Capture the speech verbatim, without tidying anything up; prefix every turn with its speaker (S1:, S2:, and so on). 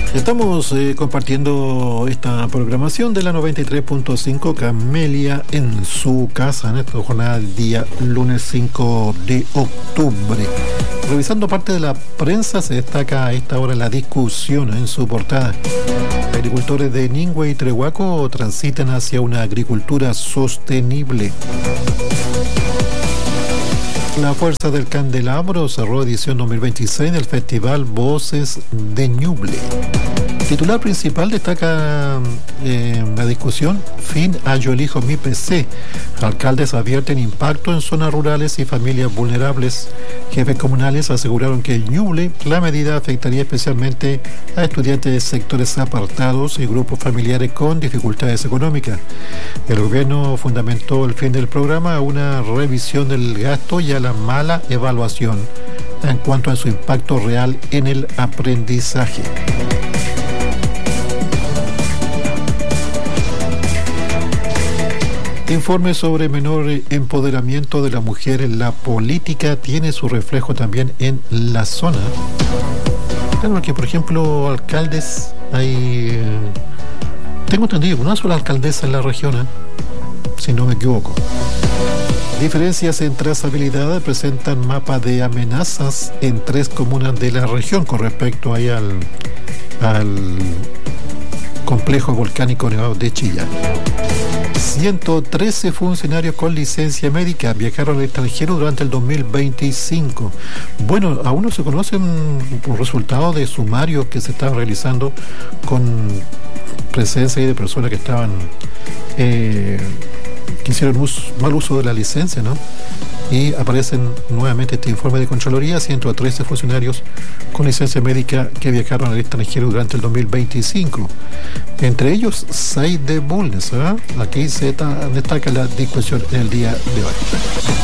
S1: Estamos eh, compartiendo esta programación de la noventa y tres punto cinco Camelia en su casa en esta jornada del día lunes cinco de octubre. Revisando parte de la prensa, se destaca a esta hora la discusión en su portada. Agricultores de Ningüe y Trehuaco transitan hacia una agricultura sostenible. La Fuerza del Candelabro cerró edición dos mil veintiséis del Festival Voces de Ñuble. Titular principal destaca eh, la discusión Fin a Yo Elijo Mi P C. Alcaldes advierten impacto en zonas rurales y familias vulnerables. Jefes comunales aseguraron que Ñuble la medida afectaría especialmente a estudiantes de sectores apartados y grupos familiares con dificultades económicas. El gobierno fundamentó el fin del programa a una revisión del gasto y a la mala evaluación en cuanto a su impacto real en el aprendizaje. Informe sobre menor empoderamiento de la mujer en la política tiene su reflejo también en la zona. Claro que, por ejemplo, alcaldes, hay, eh, tengo entendido, una sola alcaldesa en la región, ¿eh? si no me equivoco. Diferencias en trazabilidad presentan mapa de amenazas en tres comunas de la región con respecto ahí al, al complejo volcánico Nevado de Chillán. ciento trece funcionarios con licencia médica viajaron al extranjero durante el dos mil veinticinco. Bueno, aún no se conocen los resultados de sumarios que se están realizando con presencia de personas que estaban eh, que hicieron uso, mal uso de la licencia, ¿no? Y aparecen nuevamente este informe de Contraloría, ciento trece funcionarios con licencia médica que viajaron al extranjero durante el dos mil veinticinco. Entre ellos, seis de Bulnes, ¿eh? Aquí se destaca la discusión en el día de hoy.